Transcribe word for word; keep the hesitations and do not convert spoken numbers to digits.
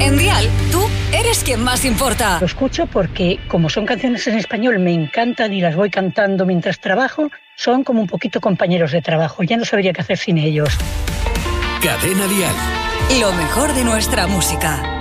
En Dial, tú eres quien más importa. Lo escucho porque, como son canciones en español, me encantan y las voy cantando mientras trabajo. Son como un poquito compañeros de trabajo. Ya no sabría qué hacer sin ellos. Cadena Dial. Lo mejor de nuestra música.